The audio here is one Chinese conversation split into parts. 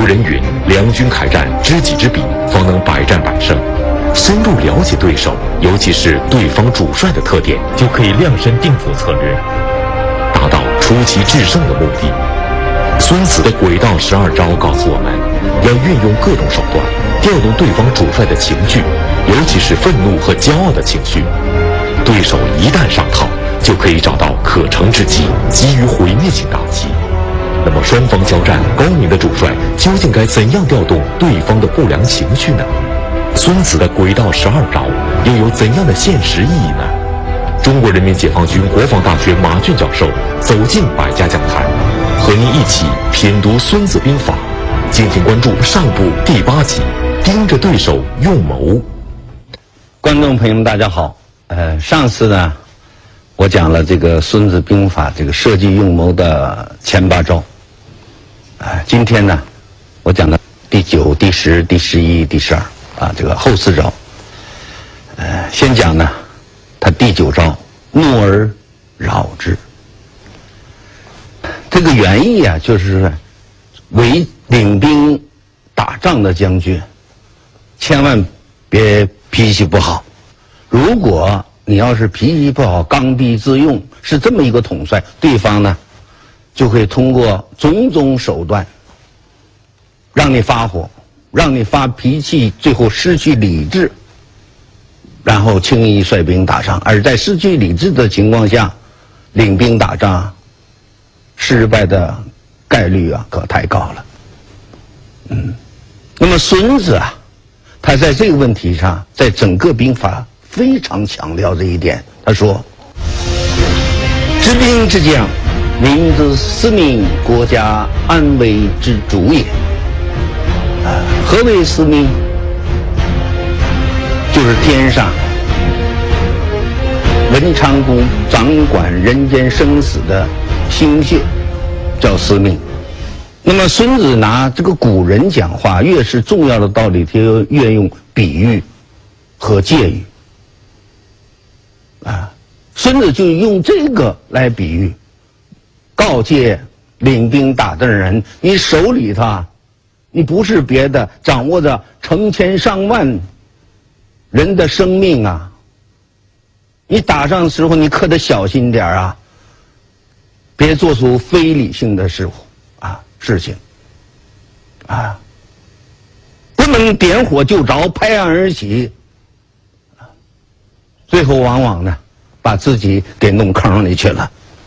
古人云：“两军开战，知己知彼，方能百战百胜。”深入了解对手，尤其是对方主帅的特点，就可以量身定做策略，达到出奇制胜的目的。孙子的诡道12招告诉我们，要运用各种手段，调动对方主帅的情绪，尤其是愤怒和骄傲的情绪。对手一旦上套，就可以找到可乘之机，给予毁灭性打击。那么双方交战，高明的主帅究竟该怎样调动对方的不良情绪呢？孙子的诡道12招又有怎样的现实意义呢？中国人民解放军国防大学马俊教授走进百家讲坛，和您一起品读《孙子兵法》。敬请关注上部第8集，盯着对手用谋。 观众朋友们，大家好。上次呢，我讲了这个《孙子兵法》这个设计用谋的前8招。今天呢，我讲的第9、第10、第11、第12这个后4招。先讲呢，他第9招怒而扰之。这个原意啊，就是为领兵打仗的将军，千万别脾气不好。如果你要是脾气不好，刚愎自用，是这么一个统帅，对方呢就会通过种种手段让你发火，让你发脾气，最后失去理智，然后轻易率兵打仗。而在失去理智的情况下领兵打仗，失败的概率可太高了。那么孙子他在这个问题上，在整个兵法非常强调这一点。他说：“知兵之将，民之司命，国家安危之主也。”何为司命？就是天上文昌宫掌管人间生死的星宿，叫司命。那么孙子拿这个古人讲话，越是重要的道理，他越用比喻和借喻。孙子就用这个来比喻，告诫领兵打仗的人，你手里头，你不是别的，掌握着成千上万人的生命啊！你打仗的时候，你可得小心点别做出非理性的事情不能点火就着，拍案而起，最后往往呢把自己给弄坑里去了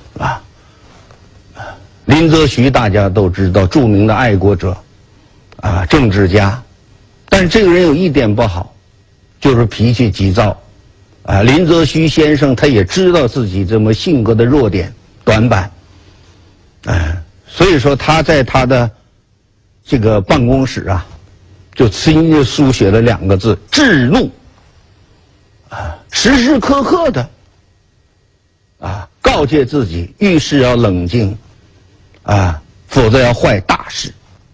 林则徐大家都知道，著名的爱国者政治家，但是这个人有一点不好，就是脾气急躁林则徐先生他也知道自己这么性格的弱点短板所以说他在他的这个办公室就亲自书写了2个字：制怒时时刻刻的告诫自己遇事要冷静否则要坏大事。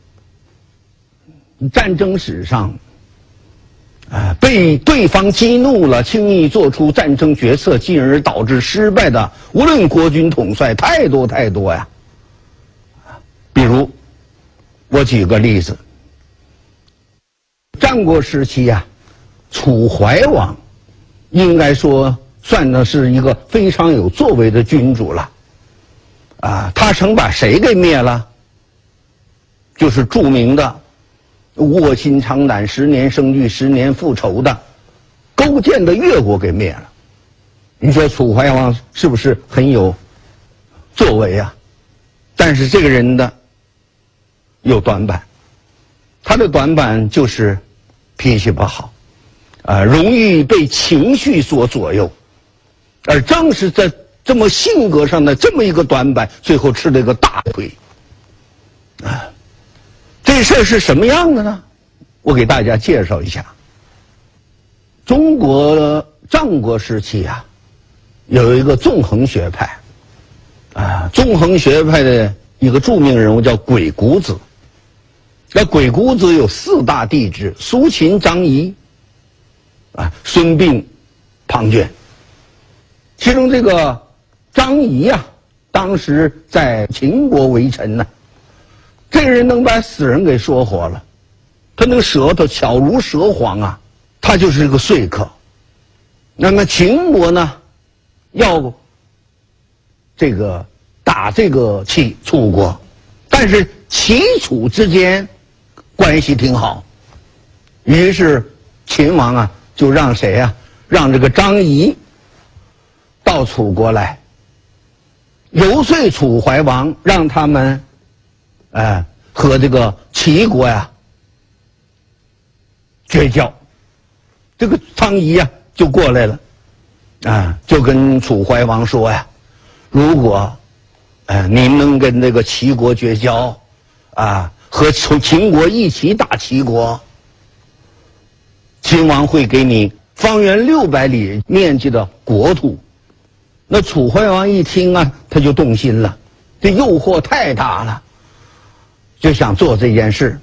战争史上被对方激怒了，轻易做出战争决策，进而导致失败的，无论国军统帅太多太多呀。比如我举个例子，战国时期楚怀王应该说算的是一个非常有作为的君主了他曾把谁给灭了？就是著名的卧薪尝胆，10年生育，10年复仇的勾践的越国给灭了。你说楚怀王是不是很有作为但是这个人的有短板，他的短板就是脾气不好容易被情绪所左右，而正是在这么性格上的这么一个短板，最后吃了一个大亏这事儿是什么样的呢？我给大家介绍一下。中国战国时期有一个纵横学派纵横学派的一个著名人物叫鬼谷子。那鬼谷子有4大弟子：苏秦、张仪孙膑、庞涓。其中这个张仪当时在秦国为臣这个人能把死人给说活了，他那个舌头巧如蛇簧啊，他就是个说客。那么秦国呢，要这个打这个楚国，但是齐楚之间关系挺好，于是秦王啊就让谁啊，让这个张仪到楚国来，游说楚怀王，让他们和这个齐国呀绝交。这个张仪呀就过来了，就跟楚怀王说呀，如果您能跟这个齐国绝交，和秦国一起打齐国，秦王会给你方圆600里面积的国土。那楚怀王一听啊，他就动心了，这诱惑太大了，就想做这件事。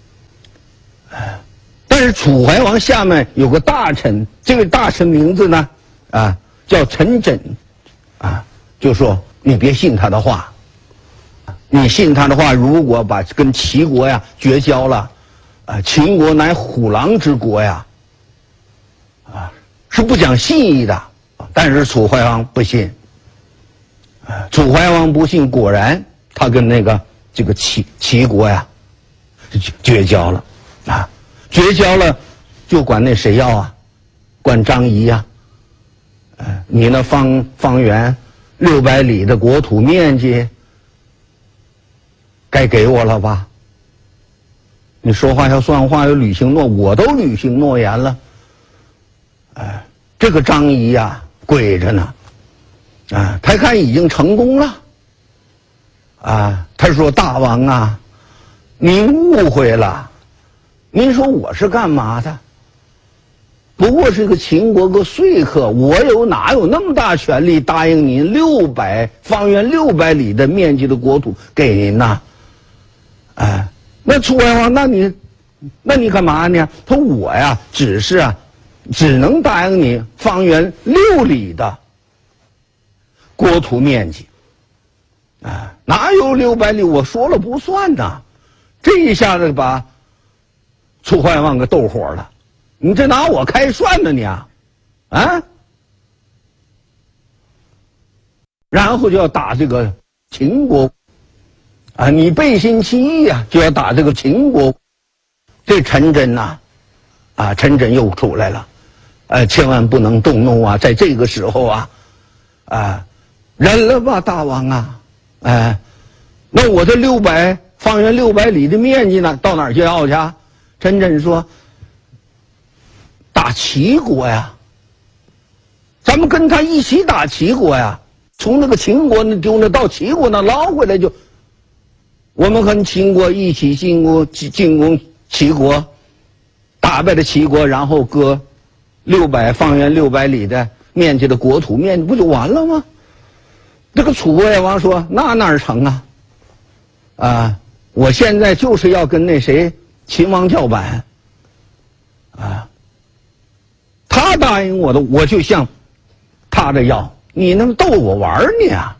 但是楚怀王下面有个大臣，这个大臣名字呢，叫陈轸，就说你别信他的话，你信他的话，如果跟齐国呀绝交了，秦国乃虎狼之国呀，是不讲信义的。但是楚怀王不信，楚怀王不信，果然他跟这个齐国呀绝交了，绝交了就管那谁要啊，管张仪呀，你那方圆600里的国土面积该给我了吧？你说话要算话，要履行我都履行诺言了。这个张仪呀跪着呢，他看已经成功了，他说大王啊，您误会了，您说我是干嘛的？不过是个秦国个说客，我哪有那么大权力答应您方圆600里的面积的国土给您呢？那楚怀王，那你干嘛呢？他说我呀，只能答应你方圆6里的国土面积，哪有600里？我说了不算呐！这一下子把楚怀王给逗火了，你这拿我开涮呢你啊？然后就要打这个秦国，你背信弃义啊，就要打这个秦国。这陈轸呐，陈轸又出来了。千万不能动怒啊！在这个时候忍了吧，大王啊！那我这方圆600里的面积呢，到哪儿去要去？陈轸说：“打齐国呀，咱们跟他一起打齐国呀，从那个秦国那丢那到齐国那捞回来就，我们和秦国一起进攻齐国，打败了齐国，然后割。”方圆600里的面积的国土面积不就完了吗？这个楚怀王说：“哪成啊？我现在就是要跟那谁秦王叫板，他答应我的，我就向他的要，你能逗我玩呢啊？”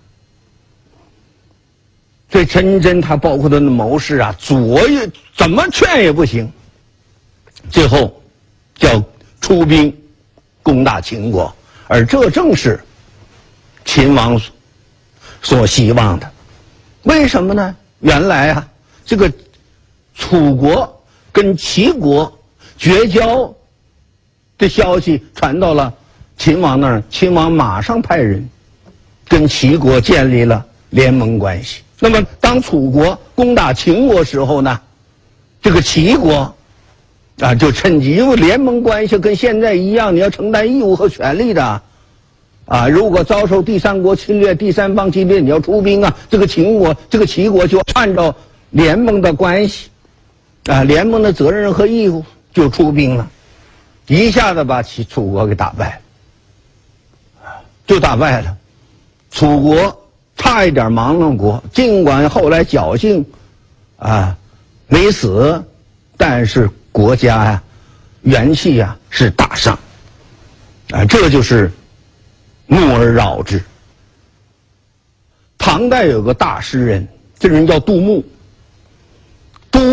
这陈轸他包括他的谋士左右怎么劝也不行，最后叫出兵攻打秦国，而这正是秦王所希望的。为什么呢？原来这个楚国跟齐国绝交的消息传到了秦王那儿，秦王马上派人跟齐国建立了联盟关系。那么当楚国攻打秦国时候呢，这个齐国就趁机，因为联盟关系跟现在一样，你要承担义务和权利的，如果遭受第三国侵略、第三方侵略，你要出兵这个齐国就按照联盟的关系，联盟的责任和义务就出兵了，一下子把楚国给打败了，就打败了。楚国差一点亡了国，尽管后来侥幸没死，但是国家元气是大伤，这就是怒而扰之。唐代有个大诗人，这人叫杜牧，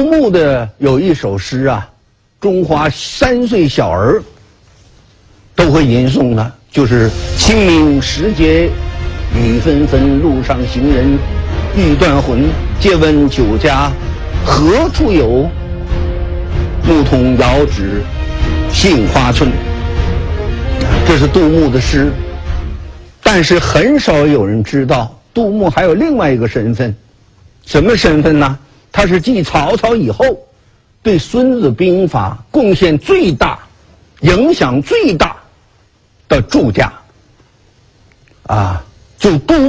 牧的有一首诗啊，中华3岁小儿都会吟诵的，就是清明时节雨纷纷，路上行人欲断魂。借问酒家何处有？牧童遥指杏花村。这是杜牧的诗，但是很少有人知道杜牧还有另外一个身份。什么身份呢？他是继曹操以后对《孙子兵法》贡献最大、影响最大的著家。就杜